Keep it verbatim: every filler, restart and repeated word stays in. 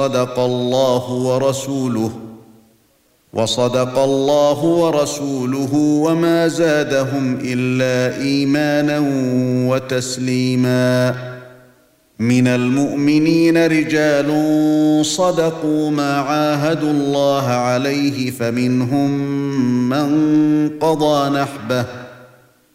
صدق الله ورسوله وصدق الله ورسوله وما زادهم إلا إيمانا وتسليما. من المؤمنين رجال صدقوا ما عاهدوا الله عليه فمنهم من قضى نحبه